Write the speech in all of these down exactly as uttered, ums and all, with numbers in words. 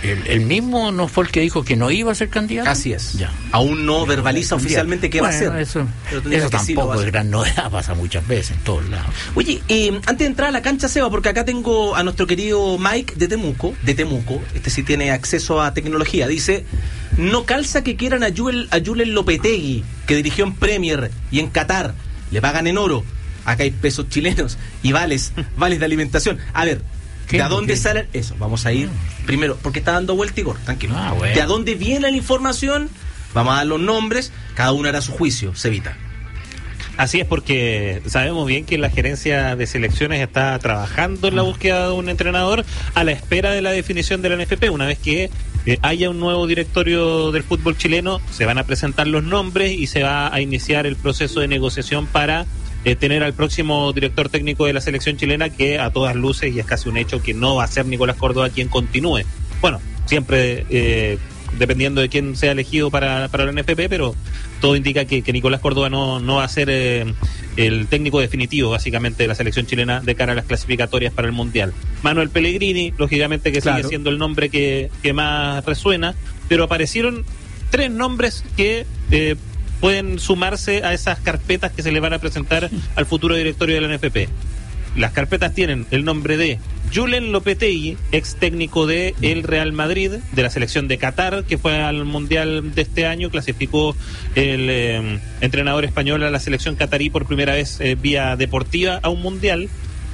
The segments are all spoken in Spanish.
el, el mismo no fue el que dijo que no iba a ser candidato. Así es. Ya. Aún no verbaliza oficialmente qué bueno, va a ser. Eso, tampoco eso tampoco sí es gran novedad, pasa muchas veces en todos lados. Oye, eh, antes de entrar a la cancha, Seba, porque acá tengo a nuestro querido Mike de Temuco, de Temuco, este sí tiene acceso a tecnología, dice, no calza que quieran a Julen, a Julen Lopetegui, que dirigió en Premier y en Qatar, le pagan en oro, acá hay pesos chilenos y vales, vales de alimentación. A ver, ¿de a dónde salen? Eso, vamos a ir primero, porque está dando vuelta Igor, tranquilo. Ah, bueno. ¿De a dónde viene la información? Vamos a dar los nombres, cada uno hará su juicio, Cevita. Así es, porque sabemos bien que la gerencia de selecciones está trabajando en la búsqueda de un entrenador a la espera de la definición de la N F P. Una vez que eh, haya un nuevo directorio del fútbol chileno, se van a presentar los nombres y se va a iniciar el proceso de negociación para eh, tener al próximo director técnico de la selección chilena, que a todas luces, y es casi un hecho, que no va a ser Nicolás Córdoba quien continúe. Bueno, siempre eh, dependiendo de quién sea elegido para, para la N F P, pero todo indica que, que Nicolás Córdoba no, no va a ser eh, el técnico definitivo, básicamente, de la selección chilena de cara a las clasificatorias para el Mundial. Manuel Pellegrini, lógicamente, que claro, sigue siendo el nombre que, que más resuena, pero aparecieron tres nombres que eh, pueden sumarse a esas carpetas que se le van a presentar al futuro directorio de la N F P. Las carpetas tienen el nombre de Julen Lopetegui, ex técnico de el Real Madrid, de la selección de Qatar, que fue al Mundial de este año, clasificó el eh, entrenador español a la selección catarí por primera vez eh, vía deportiva a un Mundial.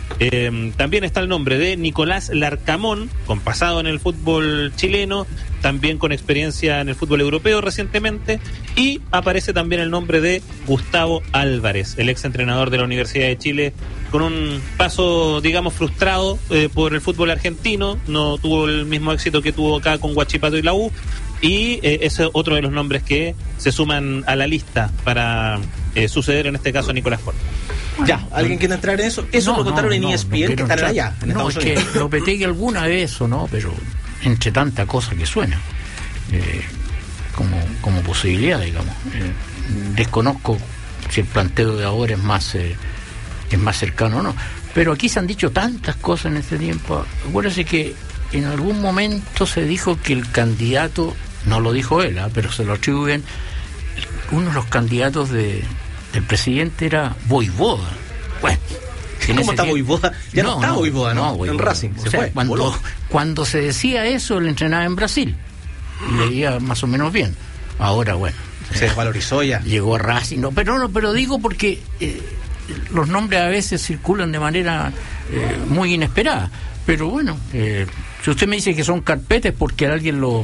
Eh, también está el nombre de Nicolás Larcamón, con pasado en el fútbol chileno, también con experiencia en el fútbol europeo recientemente, y aparece también el nombre de Gustavo Álvarez, el ex entrenador de la Universidad de Chile, con un paso, digamos, frustrado eh, por el fútbol argentino, no tuvo el mismo éxito que tuvo acá con Huachipato y la U, y eh, ese es otro de los nombres que se suman a la lista para eh, suceder en este caso a Nicolás Córdoba. Bueno, ya, ¿alguien quiere entrar en eso? Eso no, lo contaron no, en no, E S P N, no que están allá, en no, Estados es Unidos. que Lopetegui alguna vez eso, ¿no? Pero entre tanta cosa que suena, eh, como, como posibilidad, digamos. Eh, desconozco si el planteo de ahora es más, eh, es más cercano o no. Pero aquí se han dicho tantas cosas en este tiempo. Acuérdense que en algún momento se dijo que el candidato, no lo dijo él, ¿eh? pero se lo atribuyen, uno de los candidatos de del presidente era Voivoda. Bueno, ¿cómo está Voivoda? Ya no, no está no, Voivoda, ¿no? no en Racing, o se sea, fue. Cuando, cuando se decía eso, él entrenaba en Brasil. Y leía más o menos bien. Ahora, bueno. Se desvalorizó ya. Llegó a Racing. No, pero, no, pero digo porque eh, los nombres a veces circulan de manera eh, muy inesperada. Pero bueno, eh, si usted me dice que son carpetas porque alguien lo...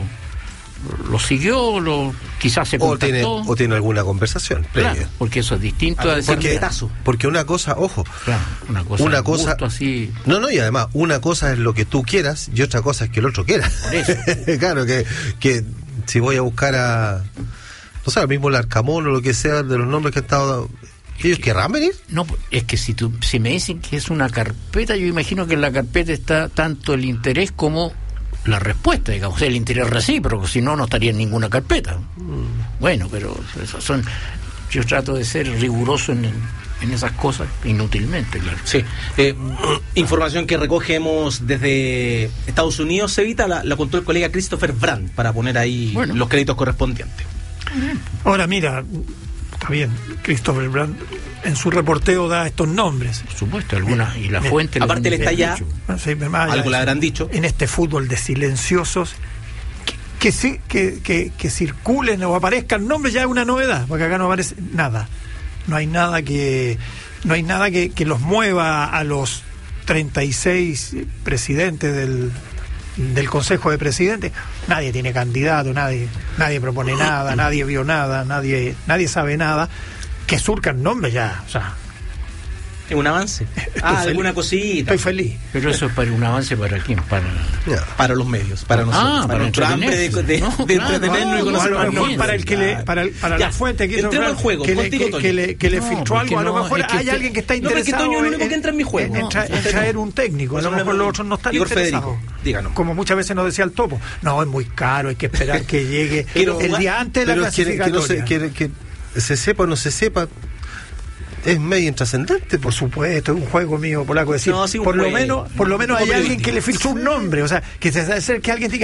lo siguió, lo quizás se contactó. O tiene, o tiene alguna conversación previa. Claro, porque eso es distinto a decir porque, porque una cosa, ojo, claro, una cosa, una cosa gusto así. No, no, y además, una cosa es lo que tú quieras y otra cosa es que el otro quiera. Por eso. Claro, que, que si voy a buscar a, no sé, al mismo Larcamón o lo que sea de los nombres que han estado, ¿ellos que, querrán venir? No, es que si tú, si me dicen que es una carpeta, yo imagino que en la carpeta está tanto el interés como la respuesta, digamos, el interés recíproco, si no, no estaría en ninguna carpeta. Mm. Bueno, pero eso son, yo trato de ser riguroso en, en esas cosas inútilmente, claro. Sí, eh, información que recogemos desde Estados Unidos, Cevita, la, la contó el colega Christopher Brandt, para poner ahí bueno. los créditos correspondientes. Ahora mira, está bien, Christopher Brandt en su reporteo da estos nombres. Por supuesto, algunas, y la Bien. fuente... Aparte él está allá, sí, algo le habrán dicho. En este fútbol de silenciosos, que, que, que, que, que circulen o aparezcan nombres ya es una novedad, porque acá no aparece nada. No hay nada que no hay nada que, que los mueva a los treinta y seis presidentes del, del Consejo de Presidentes. Nadie tiene candidato, nadie, nadie propone nada, nadie vio nada, nadie, nadie sabe nada. Que surcan nombres ya, o sea, es un avance. Ah, feliz. alguna cosita. Estoy feliz. Pero eso es para un avance para quién, para para los medios, para nosotros, ah, para, para nuestro hambre de, de, no, de claro, entretenernos no, y conocer no, más no, bien. para el que le, para, el, para ya, la fuente que entremos al juego, que, contigo, le, que, que le, que le no, filtró algo, a lo no, mejor es que hay te... alguien que está no, interesado. No, porque Toño es el único en, que entra en mi juego. En, en, tra, en traer un técnico, a lo mejor los otros no están Igor interesados. Federico, díganos. Como muchas veces nos decía el Topo, no, es muy caro, hay que esperar que llegue pero, el día antes de la clasificatoria. Que, no se, que, que se sepa o no se sepa, es medio intrascendente. Por supuesto, es un juego mío polaco decir, no, sí, por juego, lo menos, por lo menos hay alguien que le filtró un nombre, o sea, que se hace que alguien diga